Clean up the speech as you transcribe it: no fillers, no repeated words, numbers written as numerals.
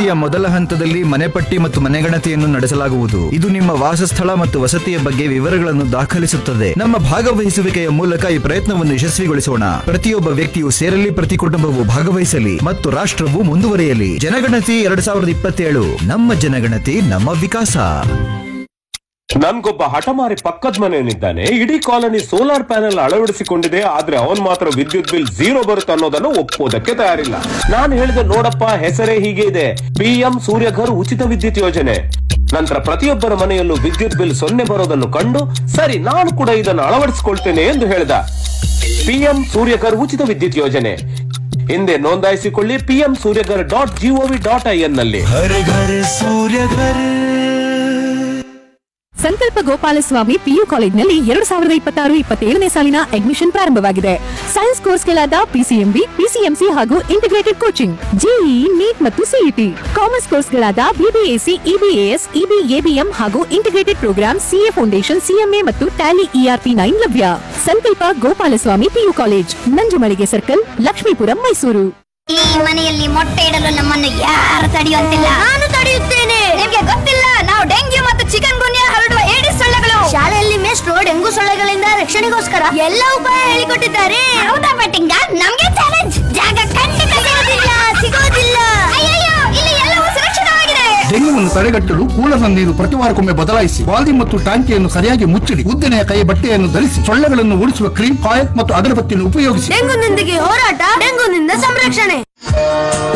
ಜನಗಣತಿಯ ಮೊದಲ ಹಂತದಲ್ಲಿ ಮನೆಪಟ್ಟಿ ಮತ್ತು ಮನೆಗಣತಿಯನ್ನು ನಡೆಸಲಾಗುವುದು. ಇದು ನಿಮ್ಮ ವಾಸಸ್ಥಳ ಮತ್ತು ವಸತಿಯ ಬಗ್ಗೆ ವಿವರಗಳನ್ನು ದಾಖಲಿಸುತ್ತದೆ. ನಮ್ಮ ಭಾಗವಹಿಸುವಿಕೆಯ ಮೂಲಕ ಈ ಪ್ರಯತ್ನವನ್ನು ಯಶಸ್ವಿಗೊಳಿಸೋಣ. ಪ್ರತಿಯೊಬ್ಬ ವ್ಯಕ್ತಿಯು ಸೇರಲಿ, ಪ್ರತಿ ಕುಟುಂಬವು ಭಾಗವಹಿಸಲಿ ಮತ್ತು ರಾಷ್ಟ್ರವು ಮುಂದುವರಿಯಲಿ. ಜನಗಣತಿ 2027, ನಮ್ಮ ಜನಗಣತಿ ನಮ್ಮ ವಿಕಾಸ. ನನ್ಗೊಬ್ಬ ಹಠಮಾರಿ ಪಕ್ಕದ ಮನೆಯಲ್ಲಿದ್ದಾನೆ. ಇಡೀ ಕಾಲನಿ ಸೋಲಾರ್ ಪ್ಯಾನೆಲ್ ಅಳವಡಿಸಿಕೊಂಡಿದೆ, ಆದ್ರೆ ಅವನ್ ಮಾತ್ರ ವಿದ್ಯುತ್ ಬಿಲ್ 0 ಬರುತ್ತೆ ಅನ್ನೋದನ್ನು ಒಪ್ಪೋದಕ್ಕೆ ತಯಾರಿಲ್ಲ. ನಾನು ಹೇಳಿದೆ, ನೋಡಪ್ಪ, ಹೆಸರೇ ಹೀಗೆ ಇದೆ, PM ಸೂರ್ಯಘರ್ ಉಚಿತ ವಿದ್ಯುತ್ ಯೋಜನೆ. ನಂತರ ಪ್ರತಿಯೊಬ್ಬರ ಮನೆಯಲ್ಲೂ ವಿದ್ಯುತ್ ಬಿಲ್ 0 ಬರೋದನ್ನು ಕಂಡು, ಸರಿ ನಾನು ಕೂಡ ಇದನ್ನು ಅಳವಡಿಸಿಕೊಳ್ತೇನೆ ಎಂದು ಹೇಳಿದ. PM ಸೂರ್ಯಘರ್ ಉಚಿತ ವಿದ್ಯುತ್ ಯೋಜನೆ ಹಿಂದೆ ನೋಂದಾಯಿಸಿಕೊಳ್ಳಿ pmsuryaghar.gov.in ನಲ್ಲಿ. ಸಂಕಲ್ಪ ಗೋಪಾಲಸ್ವಾಮಿ PU ಕಾಲೇಜಿನಲ್ಲಿ 2026-27 ಸಾಲಿನ ಅಡ್ಮಿಷನ್ ಪ್ರಾರಂಭವಾಗಿದೆ. ಸೈನ್ಸ್ ಕೋರ್ಸ್ಗಳಾದ PCMB, PCMC ಹಾಗೂ ಇಂಟಿಗ್ರೇಟೆಡ್ ಕೋಚಿಂಗ್, JEE, ನೀಟ್ ಮತ್ತು CET. ಕಾಮರ್ಸ್ ಕೋರ್ಸ್ಗಳಾದ BBAC, EBAS, EBABM ಹಾಗೂ integrated program CA foundation, CMA ಮತ್ತು ಟ್ಯಾಲಿ ERP 9 ಲಭ್ಯ. ಸಂಕಲ್ಪ Gopalaswamy PU college, Nanjumalige circle, Lakshmipuram, Mysuru. ಈ ಮನೆಯಲ್ಲಿ ಮೊಟ್ಟೆ ಇಡಲು ನಮ್ಮನ್ನು ಯಾರು ತಡೆಯುವಂತಿಲ್ಲ. ನಾನು ತಡೆಯುತ್ತೇನೆ. ನಿಮಗೆ ಗೊತ್ತಿಲ್ಲ, ನಾವು ಡೆಂಗ್ಯೂ ಮತ್ತು ಚಿಕನ್ ಗುನ್ಯಾ ಹರಡುವ ಏಡಿಸ್ ಸೊಳ್ಳೆಗಳು. ಶಾಲೆಯಲ್ಲಿ ಮೇಷ್ಟ್ರು ಡೆಂಗು ಸೊಳ್ಳೆಗಳಿಂದ ರಕ್ಷಣೆಗೋಸ್ಕರ ಎಲ್ಲ ಉಪಾಯ ಹೇಳಿಕೊಟ್ಟಿದ್ದಾರೆ. ಹೌದಾ ಬೆಟ್ಟಿಂಗ? ನಮಗೆ ಚಾಲೆಂಜ್. ಜಾಗ ಖಂಡಿತ ಸಿಗೋದಿಲ್ಲ. ಅಯ್ಯಯ್ಯೋ, ಇಲ್ಲಿ ಎಲ್ಲವೂ ಸುರಕ್ಷಿತವಾಗಿದೆ. ಡೆಂಗ್ಯೂವನ್ನು ತಡೆಗಟ್ಟಲು ಕೂಲರ್ನ ನೀರು ಪ್ರತಿವಾರಕ್ಕೊಮ್ಮೆ ಬದಲಾಯಿಸಿ, ಬಾಲ್ದಿ ಮತ್ತು ಟಾಂಕಿಯನ್ನು ಸರಿಯಾಗಿ ಮುಚ್ಚಿಡಿ, ಉದ್ದನೆಯ ಕೈ ಬಟ್ಟೆಯನ್ನು ಧರಿಸಿ, ಸೊಳ್ಳೆಗಳನ್ನು ಓಡಿಸುವ ಕ್ರೀಮ್, ಕಾಯಕ್ ಮತ್ತು ಅಗರಬತ್ತಿಯನ್ನು ಉಪಯೋಗಿಸಿ. ಡೆಂಗುನೊಂದಿಗೆ ಹೋರಾಟ, ಡೆಂಗುನಿಂದ ಸಂರಕ್ಷಣೆ.